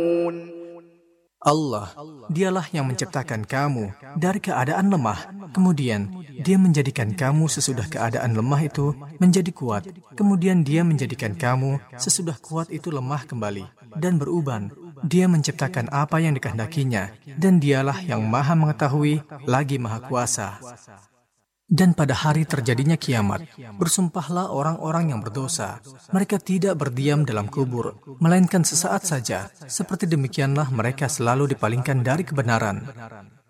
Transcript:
Allah, dialah yang menciptakan kamu dari keadaan lemah. Kemudian, dia menjadikan kamu sesudah keadaan lemah itu menjadi kuat. Kemudian dia menjadikan kamu sesudah kuat itu lemah kembali dan berubah. Dia menciptakan apa yang dikehendakinya, dan dialah yang maha mengetahui lagi maha kuasa. Dan pada hari terjadinya kiamat, bersumpahlah orang-orang yang berdosa. Mereka tidak berdiam dalam kubur, melainkan sesaat saja. Seperti demikianlah mereka selalu dipalingkan dari kebenaran.